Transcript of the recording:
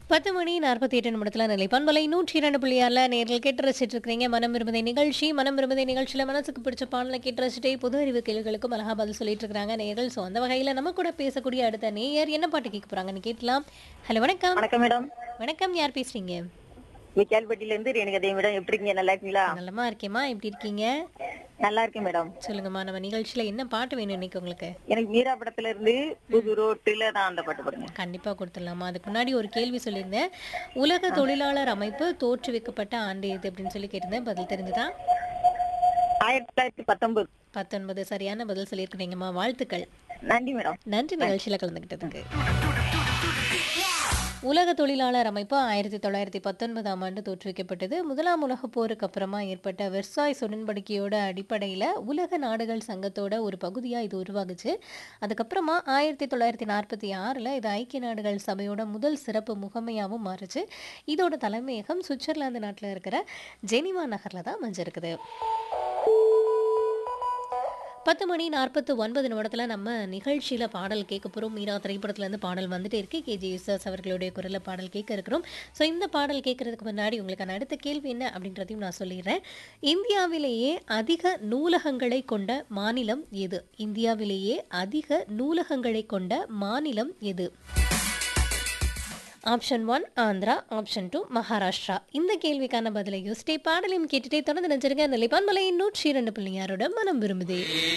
10 மணி 48 நிமிடத்துல நிலைப்பான்மலை 102.6 நேரில் கேட்டு ரசிச்சுட்டு இருக்கிறீங்க மனம் விரும்புதை நிகழ்ச்சி. மனம் விரும்புதை நிகழ்ச்சியில மனசுக்கு பிடிச்ச பாடலை கேட்டு ரசிச்சுட்டே பொது அறிவு கேள்விகளுக்கும் அழகா பதில் சொல்லிட்டு இருக்காங்க நேயர்கள். ஸோ அந்த வகையில நம்ம கூட பேசக்கூடிய அடுத்த நேயர் என்ன பாட்டு கேட்க போறாங்கன்னு கேட்கலாம். ஹலோ, வணக்கம். வணக்கம் மேடம். வணக்கம், யார் பேசுறீங்க? விக்கால்பட்டியில இருந்து ரேணுகதேவி மேடம். எப்படி இருக்கீங்க? நல்லா இருக்கீங்களா? நல்லமா இருக்கேம்மா, எப்படி இருக்கீங்க? நல்லா இருக்கேன் மேடம். சொல்லுங்கம்மா, நம்ம நிகழ்ச்சியில என்ன பாட்டு வேணும் இன்னைக்கு உங்களுக்கு? எனக்கு மீரா படத்துல இருந்து புது ரோட்டுல தான் அந்த பாட்டு பாடுங்க. கண்டிப்பா கொடுத்துடலாமா. அதுக்கு முன்னாடி ஒரு கேள்வி சொல்லியிருந்தேன். உலக தொழிலாளர் அமைப்பு தோற்றுவிக்கப்பட்ட ஆண்டு எது அப்படின்னு சொல்லி கேட்டிருந்தேன். பதில் தெரிஞ்சுதா? 1919. 19 சரியான பதில் சொல்லியிருக்கிறீங்கம்மா, வாழ்த்துக்கள். நன்றி மேடம். நன்றி நிகழ்ச்சியில கலந்துக்கிட்டதுக்கு. உலக தொழிலாளர் அமைப்பு 1919ஆம் ஆண்டு தோற்றுவிக்கப்பட்டது. முதலாம் உலகப் போருக்கு அப்புறமா ஏற்பட்ட வெர்சாய்ஸ் உடன்படிக்கையோட அடிப்படையில் உலக நாடுகள் சங்கத்தோட ஒரு பகுதியாக இது உருவாகுச்சு. அதுக்கப்புறமா 1946 இது ஐக்கிய நாடுகள் சபையோட முதல் சிறப்பு முகமையாகவும் மாறுச்சு. இதோட தலைமையகம் சுவிட்சர்லாந்து நாட்டில் இருக்கிற ஜெனிவா நகரில் தான் அமைஞ்சிருக்குது. 10 மணி 49 நிமிடத்தில் நம்ம நிகழ்ச்சியில் பாடல் கேட்க போகிறோம். மீரா திரைப்படத்துலேருந்து பாடல் வந்துட்டு இருக்கு. கேஜேஎஸ் அவர்களுடைய குரலில் பாடல் கேட்க இருக்கிறோம். ஸோ இந்த பாடல் கேட்கறதுக்கு முன்னாடி உங்களுக்கான அடுத்த கேள்வி என்ன அப்படின்றதையும் நான் சொல்லிடுறேன். இந்தியாவிலேயே அதிக நூலகங்களை கொண்ட மாநிலம் எது? இந்தியாவிலேயே அதிக நூலகங்களை கொண்ட மாநிலம் எது? Option 1 Andhra, option 2 Maharashtra. இந்த கேள்விக்கான பதிலை யோசிட்டே பாடலையும் கேட்டுட்டே தொடர்ந்து நினைச்சிருங்க. நிலைப்பான்மலை 102.6 மனம் விரும்புதே.